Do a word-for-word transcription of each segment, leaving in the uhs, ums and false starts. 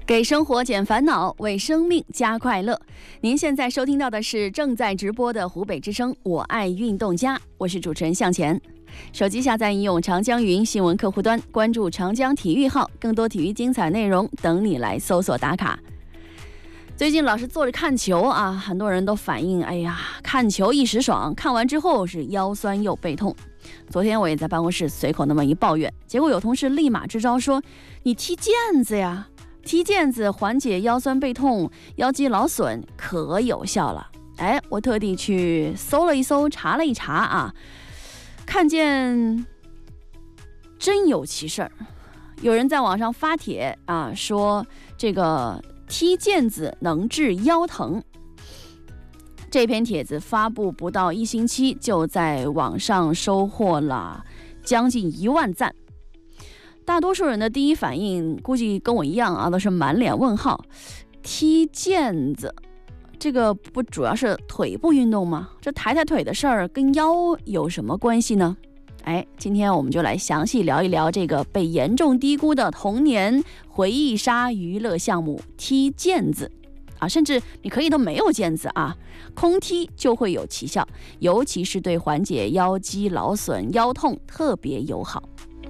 给生活减烦恼，为生命加快乐。您现在收听到的是正在直播的湖北之声我爱运动家，我是主持人向前。手机下载应用长江云新闻客户端，关注长江体育号，更多体育精彩内容等你来搜索打卡。最近老是坐着看球啊，很多人都反映，哎呀，看球一时爽，看完之后是腰酸又背痛。昨天我也在办公室随口那么一抱怨，结果有同事立马支招说，你踢毽子呀，踢毽子缓解腰酸背痛、腰肌劳损可有效了。哎，我特地去搜了一搜，查了一查啊，看见真有其事儿。有人在网上发帖啊，说这个踢毽子能治腰疼。这篇帖子发布不到一星期，就在网上收获了将近一万赞。大多数人的第一反应估计跟我一样啊，都是满脸问号。踢毽子，这个不主要是腿部运动吗？这抬抬腿的事儿跟腰有什么关系呢？哎，今天我们就来详细聊一聊这个被严重低估的童年回忆杀娱乐项目——踢毽子啊，甚至你可以都没有毽子啊，空踢就会有奇效，尤其是对缓解腰肌劳损、腰痛特别友好。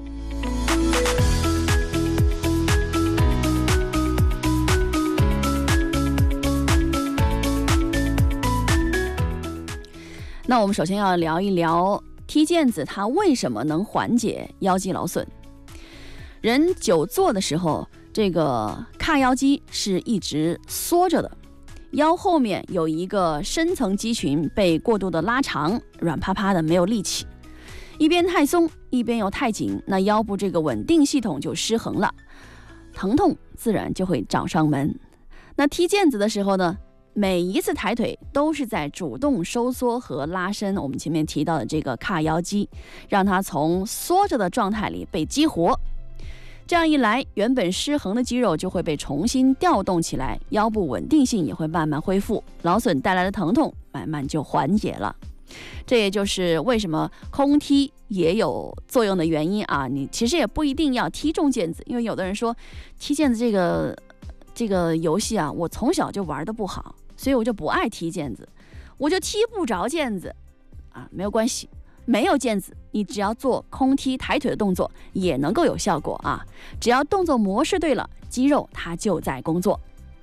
那我们首先要聊一聊踢毽子，它为什么能缓解腰肌劳损？人久坐的时候，这个髂腰肌是一直缩着的，腰后面有一个深层肌群被过度的拉长，软趴趴的没有力气，一边太松一边又太紧，那腰部这个稳定系统就失衡了，疼痛自然就会找上门。那踢毽子的时候呢，每一次抬腿都是在主动收缩和拉伸我们前面提到的这个髂腰肌，让它从缩着的状态里被激活。这样一来，原本失衡的肌肉就会被重新调动起来，腰部稳定性也会慢慢恢复，劳损带来的疼痛慢慢就缓解了。这也就是为什么空踢也有作用的原因啊！你其实也不一定要踢中毽子，因为有的人说踢毽子这个这个游戏啊，我从小就玩得不好，所以我就不爱踢毽子，我就踢不着毽子啊，没有关系。没有毽子，你只要做空踢抬腿的动作也能够有效果啊！只要动作模式对了，肌肉它就在工作。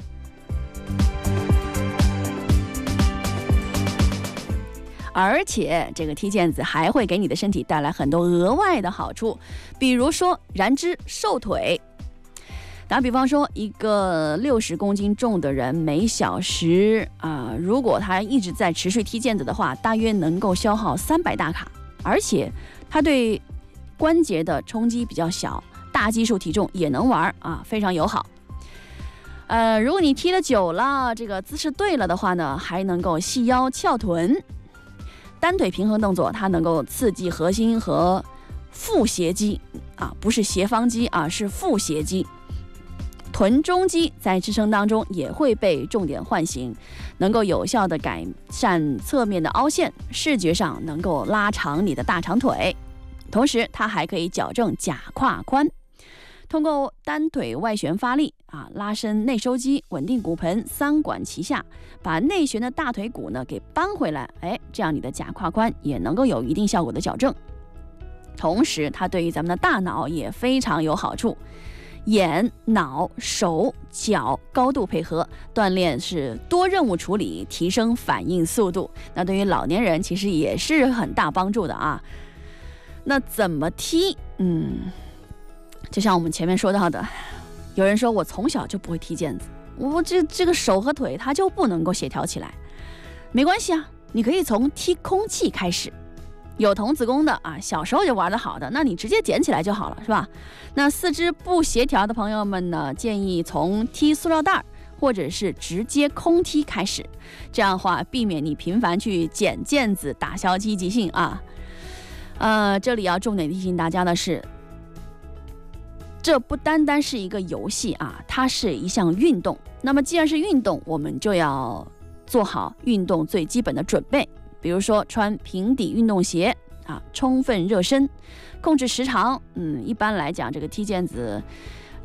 而且这个踢毽子还会给你的身体带来很多额外的好处，比如说燃脂瘦腿。打比方说，一个六十公斤重的人每小时啊、呃，如果他一直在持续踢毽子的话，大约能够消耗三百大卡，而且他对关节的冲击比较小，大基数体重也能玩啊，非常友好。呃，如果你踢得久了，这个姿势对了的话呢，还能够细腰翘臀。单腿平衡动作，它能够刺激核心和腹斜肌啊，不是斜方肌啊，是腹斜肌。臀中肌在支撑当中也会被重点唤醒，能够有效的改善侧面的凹陷，视觉上能够拉长你的大长腿。同时它还可以矫正假胯宽，通过单腿外旋发力啊，拉伸内收肌，稳定骨盆，三管齐下，把内旋的大腿骨呢给扳回来，哎，这样你的假胯宽也能够有一定效果的矫正。同时它对于咱们的大脑也非常有好处，眼、脑、手、脚高度配合，锻炼是多任务处理，提升反应速度。那对于老年人其实也是很大帮助的啊。那怎么踢？嗯，就像我们前面说到的，有人说我从小就不会踢毽子，我这这个手和腿它就不能够协调起来。没关系啊，你可以从踢空气开始。有童子功的啊，小时候就玩得好的，那你直接捡起来就好了，是吧？那四肢不协调的朋友们呢，建议从踢塑料袋或者是直接空踢开始，这样的话避免你频繁去捡毽子，打消积极性啊。呃，这里要重点提醒大家的是，这不单单是一个游戏啊，它是一项运动。那么既然是运动，我们就要做好运动最基本的准备。比如说穿平底运动鞋啊，充分热身，控制时长。嗯，一般来讲，这个踢毽子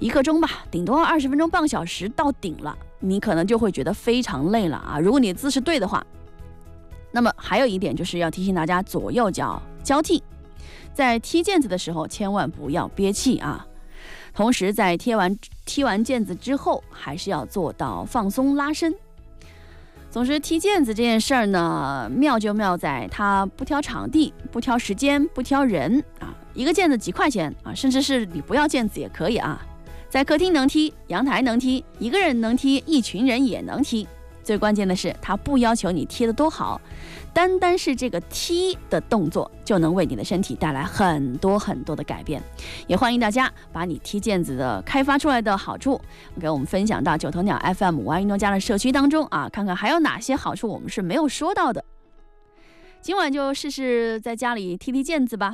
一刻钟吧，顶多二十分钟半个小时到顶了，你可能就会觉得非常累了啊。如果你姿势对的话，那么还有一点就是要提醒大家左右脚交替，在踢毽子的时候千万不要憋气啊。同时在踢完踢完毽子之后，还是要做到放松拉伸。总之，踢毽子这件事儿呢，妙就妙在它不挑场地、不挑时间、不挑人啊。一个毽子几块钱啊，甚至是你不要毽子也可以啊。在客厅能踢，阳台能踢，一个人能踢，一群人也能踢。最关键的是，它不要求你踢得多好，单单是这个踢的动作就能为你的身体带来很多很多的改变。也欢迎大家把你踢毽子的开发出来的好处给我们分享到九头鸟 F M 我爱运动家的社区当中啊，看看还有哪些好处我们是没有说到的。今晚就试试在家里踢踢毽子吧。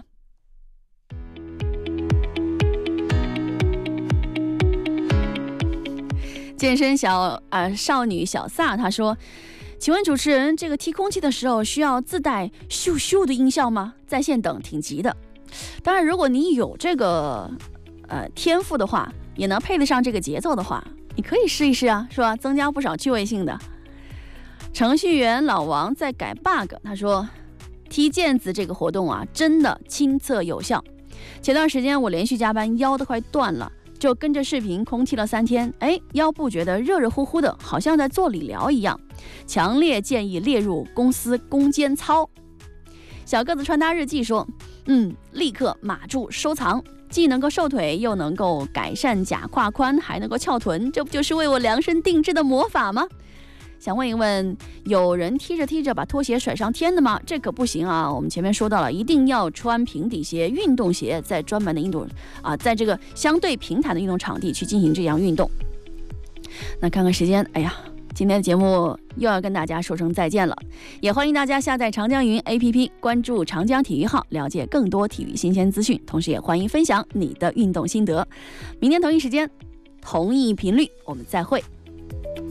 健身小呃少女小萨她说，请问主持人，这个踢空气的时候需要自带咻咻的音效吗？在线等，挺急的。当然，如果你有这个呃天赋的话，也能配得上这个节奏的话，你可以试一试啊，是吧？增加不少趣味性的。程序员老王在改 bug， 他说踢毽子这个活动啊，真的亲测有效。前段时间我连续加班，腰都快断了。就跟着视频空踢了三天，哎，腰部觉得热热乎乎的，好像在做理疗一样。强烈建议列入公司攻坚操。小个子穿搭日记说，嗯，立刻码住收藏，既能够瘦腿，又能够改善假胯宽，还能够翘臀，这不就是为我量身定制的魔法吗？想问一问，有人踢着踢着把拖鞋甩上天的吗？这可不行啊！我们前面说到了，一定要穿平底鞋、运动鞋，在专门的运动啊，在这个相对平坦的运动场地去进行这样运动。那看看时间，哎呀，今天的节目又要跟大家说声再见了。也欢迎大家下载长江云 A P P， 关注长江体育号，了解更多体育新鲜资讯。同时也欢迎分享你的运动心得。明天同一时间，同一频率，我们再会。